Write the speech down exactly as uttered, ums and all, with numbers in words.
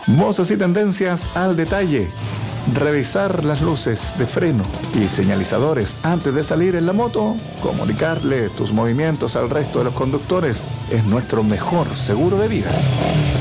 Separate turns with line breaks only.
Voces y tendencias al detalle. Revisar las luces de freno y señalizadores antes de salir en la moto. Comunicarle tus movimientos al resto de los conductores es nuestro mejor seguro de vida.